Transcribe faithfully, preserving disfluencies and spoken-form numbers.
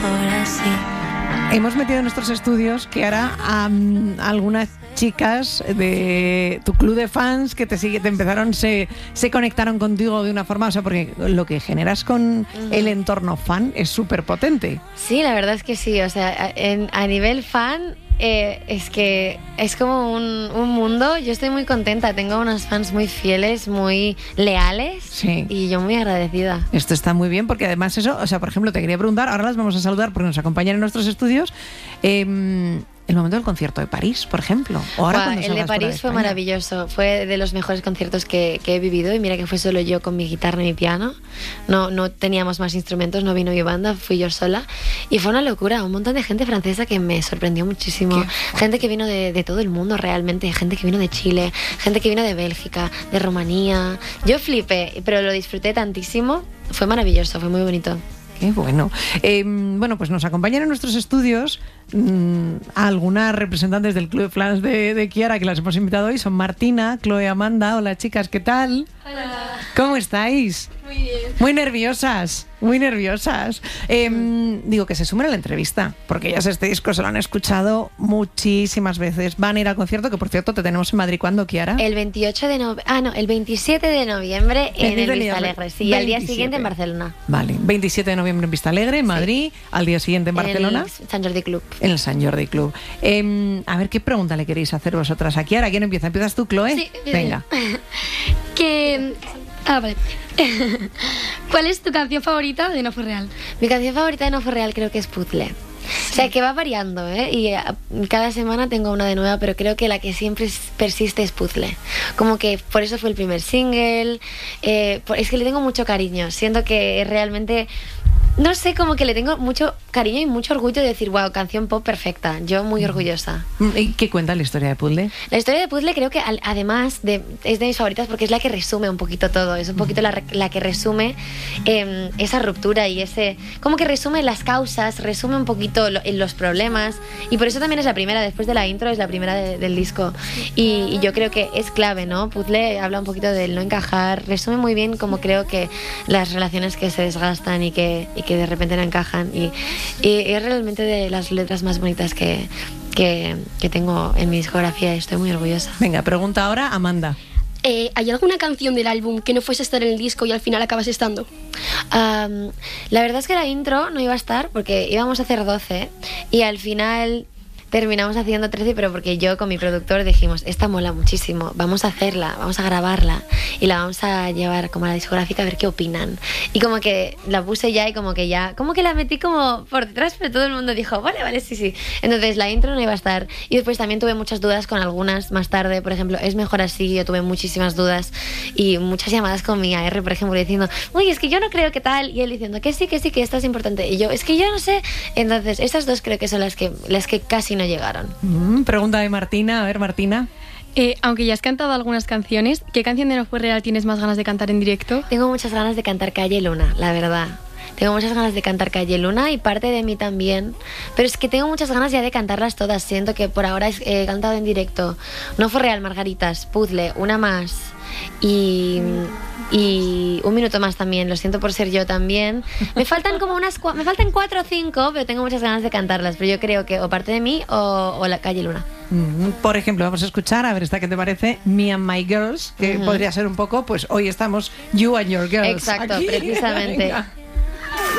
mejor así. Hemos metido en nuestros estudios que ahora um, algunas chicas de tu club de fans que te sigue, te empezaron, se, se conectaron contigo de una forma, o sea, porque lo que generas con uh-huh. el entorno fan es súper potente. Sí, la verdad es que sí, o sea, en, a nivel fan eh, es que es como un, un mundo. Yo estoy muy contenta, tengo unos fans muy fieles, muy leales, sí. y yo muy agradecida. Esto está muy bien porque además eso, o sea, por ejemplo, te quería preguntar, ahora las vamos a saludar porque nos acompañan en nuestros estudios, eh, el momento del concierto de París, por ejemplo. O ahora Buah, el de París de fue maravilloso, fue de los mejores conciertos que, que he vivido, y mira que fue solo yo con mi guitarra y mi piano, no, no teníamos más instrumentos, no vino mi banda, fui yo sola, y fue una locura, un montón de gente francesa que me sorprendió muchísimo, gente que vino de, de todo el mundo realmente, gente que vino de Chile, gente que vino de Bélgica, de Rumanía. Yo flipé, pero lo disfruté tantísimo, fue maravilloso, fue muy bonito. Qué bueno. Eh, bueno, pues nos acompañan en nuestros estudios mmm, algunas representantes del Club de Fans de, de Chiara, que las hemos invitado hoy. Son Martina, Chloe, Amanda. Hola, chicas, ¿qué tal? Hola. ¿Cómo estáis? Muy bien. Muy nerviosas, muy nerviosas. Eh, digo, que se sumen a la entrevista, porque ellas este disco se lo han escuchado muchísimas veces. Van a ir al concierto, que por cierto te tenemos en Madrid. ¿Cuándo, Chiara? El veintiocho de noviembre, ah no, el veintisiete de noviembre en el Vista Alegre, sí, y al día siguiente en Barcelona. Vale, veintisiete de noviembre en Vista Alegre, en Madrid, sí. Al día siguiente en Barcelona. En el Sant Jordi Club. En el Sant Jordi Club. Eh, a ver, ¿qué pregunta le queréis hacer vosotras a Chiara? ¿Quién empieza? ¿Empiezas tú, Chloe? Sí, venga. que... Ah, vale. ¿Cuál es tu canción favorita de No Fue Real? Mi canción favorita de No Fue Real creo que es Puzzle. Sí. O sea, que va variando, ¿eh? Y uh, cada semana tengo una de nueva, pero creo que la que siempre persiste es Puzzle. Como que por eso fue el primer single. Eh, por, es que le tengo mucho cariño. Siento que realmente... No sé, como que le tengo mucho cariño y mucho orgullo de decir, wow, canción pop perfecta. Yo muy orgullosa. ¿Y qué cuenta la historia de Puzzle? La historia de Puzzle creo que al, además de, es de mis favoritas porque es la que resume un poquito todo. Es un poquito la, la que resume eh, esa ruptura y ese... Como que resume las causas, resume un poquito lo, los problemas. Y por eso también es la primera, después de la intro, es la primera de, del disco. Y, y yo creo que es clave, ¿no? Puzzle habla un poquito del no encajar. Resume muy bien como creo que las relaciones que se desgastan y que... Y que de repente no encajan y, y es realmente de las letras más bonitas que, que, que tengo en mi discografía y estoy muy orgullosa. Venga, pregunta ahora Amanda. Eh, ¿Hay alguna canción del álbum que no fuese a estar en el disco y al final acabas estando? Um, la verdad es que la intro no iba a estar porque íbamos a hacer doce y al final... Terminamos haciendo trece, pero porque yo con mi productor dijimos, esta mola muchísimo, vamos a hacerla, vamos a grabarla y la vamos a llevar como a la discográfica a ver qué opinan. Y como que la puse ya y como que ya, como que la metí como por detrás, pero todo el mundo dijo, vale, vale, sí, sí. Entonces la intro no iba a estar. Y después también tuve muchas dudas con algunas más tarde, por ejemplo, es mejor así, yo tuve muchísimas dudas y muchas llamadas con mi A R, por ejemplo, diciendo, uy, es que yo no creo que tal, y él diciendo, que sí, que sí, que esto es importante. Y yo, es que yo no sé. Entonces, esas dos creo que son las que, las que casi no llegaron. Mm, pregunta de Martina. A ver, Martina. Eh, aunque ya has cantado algunas canciones, ¿qué canción de No Fue Real tienes más ganas de cantar en directo? Tengo muchas ganas de cantar Calle Luna, la verdad. Tengo muchas ganas de cantar Calle Luna y parte de mí también. Pero es que tengo muchas ganas ya de cantarlas todas. Siento que por ahora he cantado en directo No Fue Real, Margaritas, Puzzle, Una Más y... y Un Minuto Más también, lo siento por ser yo también. Me faltan como unas me faltan cuatro o cinco, pero tengo muchas ganas de cantarlas. Pero yo creo que o parte de mí o, o la Calle Luna. Mm, por ejemplo, vamos a escuchar, a ver esta que te parece, Me and My Girls, que uh-huh. podría ser un poco, pues hoy estamos You and Your Girls. Exacto, aquí. precisamente. Venga.